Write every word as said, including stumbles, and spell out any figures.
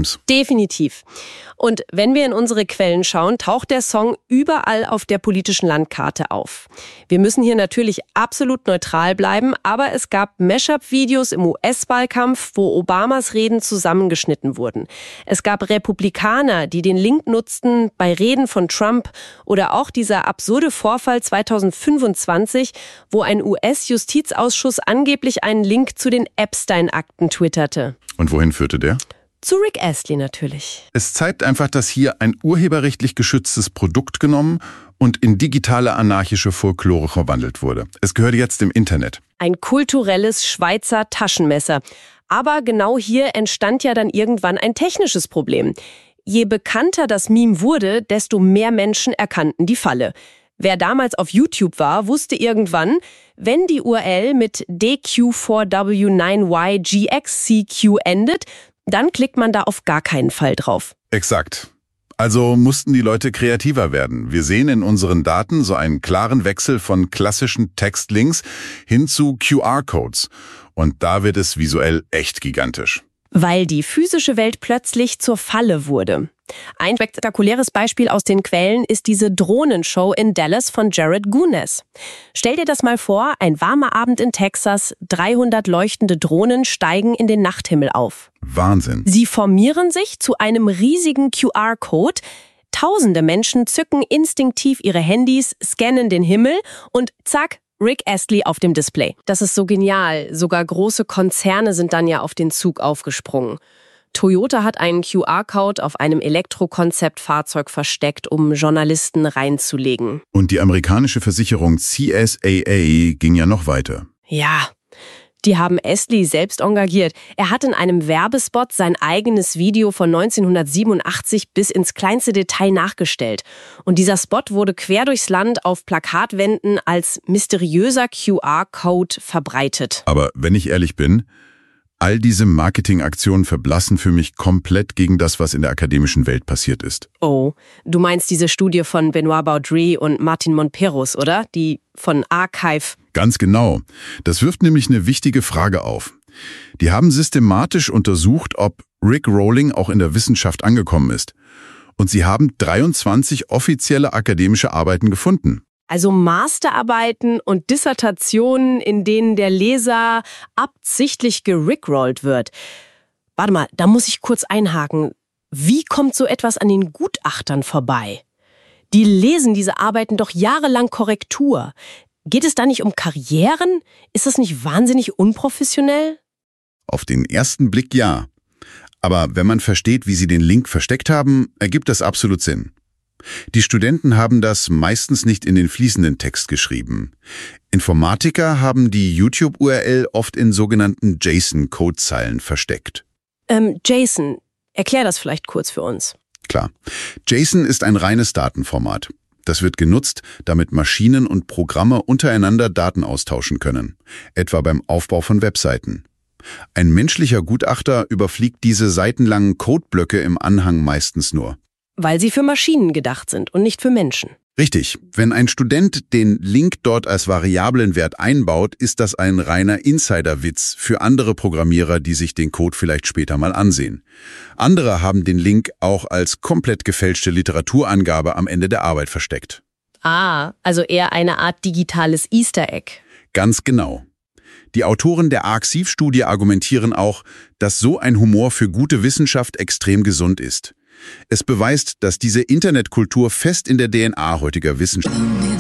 Games. Definitiv. Und wenn wir in unsere Quellen schauen, taucht der Song überall auf der politischen Landkarte auf. Wir müssen hier natürlich absolut neutral bleiben, aber es gab Mashup-Videos im U S-Wahlkampf, wo Obamas Reden zusammengeschnitten wurden. Es gab Republikaner, die den Link nutzten bei Reden von Trump, oder auch dieser absurde Vorfall zweitausendfünfundzwanzig, wo ein U S-Justizausschuss angeblich einen Link zu den Epstein-Akten twitterte. Und wohin führte der? Zu Rick Astley natürlich. Es zeigt einfach, dass hier ein urheberrechtlich geschütztes Produkt genommen und in digitale anarchische Folklore verwandelt wurde. Es gehört jetzt im Internet. Ein kulturelles Schweizer Taschenmesser. Aber genau hier entstand ja dann irgendwann ein technisches Problem. Je bekannter das Meme wurde, desto mehr Menschen erkannten die Falle. Wer damals auf YouTube war, wusste irgendwann, wenn die U R L mit D Q vier W neun Y G X C Q endet, dann klickt man da auf gar keinen Fall drauf. Exakt. Also mussten die Leute kreativer werden. Wir sehen in unseren Daten so einen klaren Wechsel von klassischen Textlinks hin zu Q R-Codes. Und da wird es visuell echt gigantisch. Weil die physische Welt plötzlich zur Falle wurde. Ein spektakuläres Beispiel aus den Quellen ist diese Drohnenshow in Dallas von Jared Gunes. Stell dir das mal vor, ein warmer Abend in Texas, dreihundert leuchtende Drohnen steigen in den Nachthimmel auf. Wahnsinn. Sie formieren sich zu einem riesigen Q R-Code. Tausende Menschen zücken instinktiv ihre Handys, scannen den Himmel und zack, Rick Astley auf dem Display. Das ist so genial. Sogar große Konzerne sind dann ja auf den Zug aufgesprungen. Toyota hat einen Q R-Code auf einem Elektrokonzeptfahrzeug versteckt, um Journalisten reinzulegen. Und die amerikanische Versicherung C S A A ging ja noch weiter. Ja, die haben Astley selbst engagiert. Er hat in einem Werbespot sein eigenes Video von neunzehnhundertsiebenundachtzig bis ins kleinste Detail nachgestellt. Und dieser Spot wurde quer durchs Land auf Plakatwänden als mysteriöser Q R-Code verbreitet. Aber wenn ich ehrlich bin, all diese Marketingaktionen verblassen für mich komplett gegen das, was in der akademischen Welt passiert ist. Oh, du meinst diese Studie von Benoit Baudry und Martin Monperos, oder? Die von Archive. Ganz genau. Das wirft nämlich eine wichtige Frage auf. Die haben systematisch untersucht, ob Rick Rolling auch in der Wissenschaft angekommen ist. Und sie haben dreiundzwanzig offizielle akademische Arbeiten gefunden. Also Masterarbeiten und Dissertationen, in denen der Leser absichtlich gerickrollt wird. Warte mal, da muss ich kurz einhaken. Wie kommt so etwas an den Gutachtern vorbei? Die lesen diese Arbeiten doch jahrelang Korrektur. Geht es da nicht um Karrieren? Ist das nicht wahnsinnig unprofessionell? Auf den ersten Blick ja. Aber wenn man versteht, wie sie den Link versteckt haben, ergibt das absolut Sinn. Die Studenten haben das meistens nicht in den fließenden Text geschrieben. Informatiker haben die YouTube-U R L oft in sogenannten JSON-Codezeilen versteckt. Ähm, JSON, erklär das vielleicht kurz für uns. Klar. JSON ist ein reines Datenformat. Das wird genutzt, damit Maschinen und Programme untereinander Daten austauschen können, etwa beim Aufbau von Webseiten. Ein menschlicher Gutachter überfliegt diese seitenlangen Codeblöcke im Anhang meistens nur. Weil sie für Maschinen gedacht sind und nicht für Menschen. Richtig. Wenn ein Student den Link dort als variablen Wert einbaut, ist das ein reiner Insiderwitz für andere Programmierer, die sich den Code vielleicht später mal ansehen. Andere haben den Link auch als komplett gefälschte Literaturangabe am Ende der Arbeit versteckt. Ah, also eher eine Art digitales Easter Egg. Ganz genau. Die Autoren der Arxiv-Studie argumentieren auch, dass so ein Humor für gute Wissenschaft extrem gesund ist. Es beweist, dass diese Internetkultur fest in der D N A heutiger Wissenschaft